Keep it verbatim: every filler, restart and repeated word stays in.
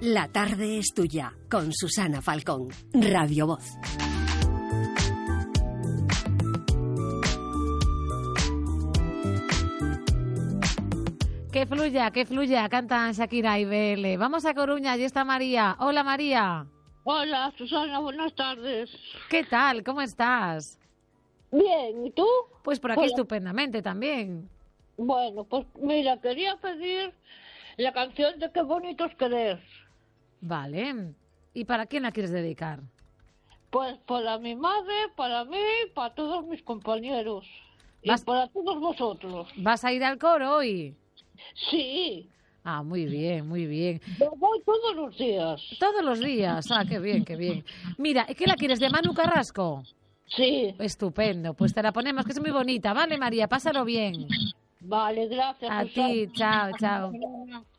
La tarde es tuya, con Susana Falcón, Radio Voz. Que fluya, que fluya, cantan Shakira y Bele. Vamos a Coruña, allí está María. Hola, María. Hola, Susana, buenas tardes. ¿Qué tal? ¿Cómo estás? Bien, ¿y tú? Pues por aquí Hola. Estupendamente también. Bueno, pues mira, quería pedir la canción de Qué bonito es querer. Vale. ¿Y para quién la quieres dedicar? Pues para mi madre, para mí, para todos mis compañeros. Y Vas- para todos vosotros. ¿Vas a ir al coro hoy? Sí, Ah, muy bien, muy bien. yo voy todos los días. Todos los días. Ah, qué bien, qué bien. Mira, ¿qué la quieres de Manu Carrasco? Sí, Estupendo, pues te la ponemos, que es muy bonita. Vale, María, pásalo bien. vale, gracias. A Susana. ti, chao, chao.